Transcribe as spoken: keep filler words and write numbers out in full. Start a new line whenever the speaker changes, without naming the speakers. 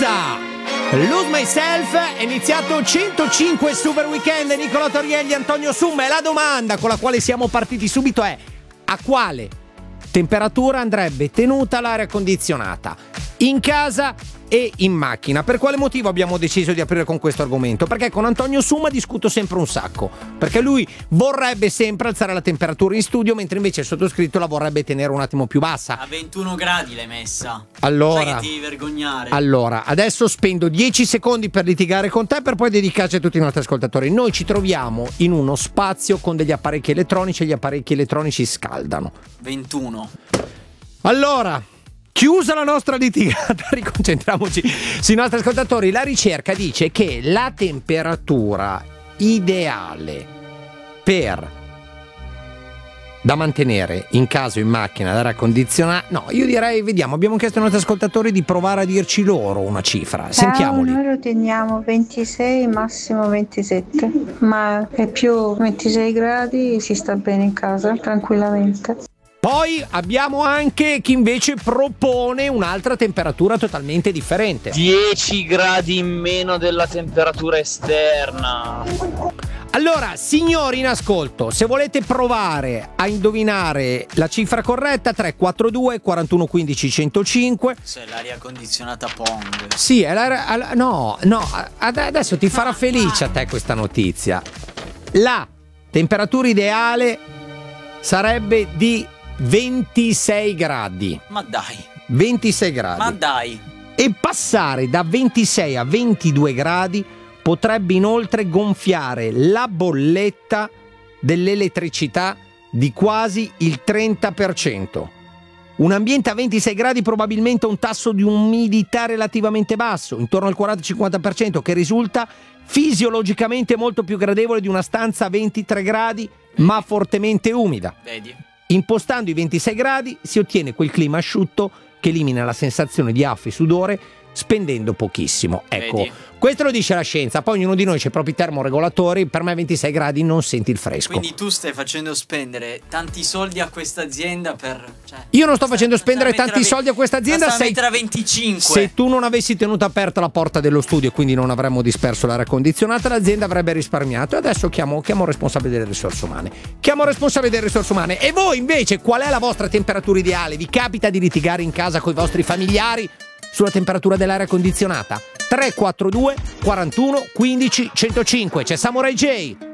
Chiusa Lose Myself, è iniziato centocinque Super Weekend. Nicolò Torielli, Antonio Summa, e la domanda con la quale siamo partiti subito è: a quale temperatura andrebbe tenuta l'aria condizionata in casa e in macchina? Per quale motivo abbiamo deciso di aprire con questo argomento? Perché con Antonio Summa discuto sempre un sacco, perché lui vorrebbe sempre alzare la temperatura in studio, mentre invece il sottoscritto la vorrebbe tenere un attimo più bassa.
A ventuno gradi l'hai messa.
Allora,
sai che ti devi vergognare.
Allora, adesso spendo dieci secondi per litigare con te, per poi dedicarci a tutti i nostri ascoltatori. Noi ci troviamo in uno spazio con degli apparecchi elettronici e gli apparecchi elettronici scaldano.
ventuno.
Allora, chiusa la nostra litigata, riconcentriamoci sui nostri ascoltatori. La ricerca dice che la temperatura ideale per da mantenere in casa o in macchina l'aria condizionata, no, io direi, vediamo, abbiamo chiesto ai nostri ascoltatori di provare a dirci loro una cifra. Sentiamoli.
Eh, noi lo teniamo ventisei, massimo ventisette, ma è più ventisei gradi, si sta bene in casa tranquillamente.
Poi abbiamo anche chi invece propone un'altra temperatura totalmente differente.
dieci gradi in meno della temperatura esterna.
Allora, signori in ascolto, se volete provare a indovinare la cifra corretta, tre quattro due quarantuno quindici centocinque.
Se l'aria condizionata Pong.
Sì, è la, no, no, adesso ti farà felice a te questa notizia. La temperatura ideale sarebbe di ventisei gradi.
Ma dai.
ventisei gradi.
Ma dai.
E passare da ventisei a ventidue gradi potrebbe inoltre gonfiare la bolletta dell'elettricità di quasi il trenta per cento. Un ambiente a ventisei gradi probabilmente ha un tasso di umidità relativamente basso, intorno al quaranta cinquanta per cento, che risulta fisiologicamente molto più gradevole di una stanza a ventitré gradi, ma fortemente umida.
Vedi?
Impostando i ventisei gradi si ottiene quel clima asciutto che elimina la sensazione di affi e sudore, spendendo pochissimo. Ecco,
Vedi?
Questo lo dice la scienza. Poi ognuno di noi c'è i propri termoregolatori. Per me a ventisei gradi non senti il fresco.
Quindi tu stai facendo spendere tanti soldi a questa azienda per... Cioè,
Io non sto
sta,
facendo spendere
sta
tanti soldi a questa azienda.
Sta a
sei...
mettere a venticinque.
Se tu non avessi tenuto aperta la porta dello studio e quindi non avremmo disperso l'aria condizionata, l'azienda avrebbe risparmiato. E adesso chiamo, chiamo responsabile delle risorse umane. Chiamo responsabile delle risorse umane. E voi invece, qual è la vostra temperatura ideale? Vi capita di litigare in casa con i vostri familiari sulla temperatura dell'aria condizionata? tre quattro due quarantuno quindici centocinque. C'è Samurai J.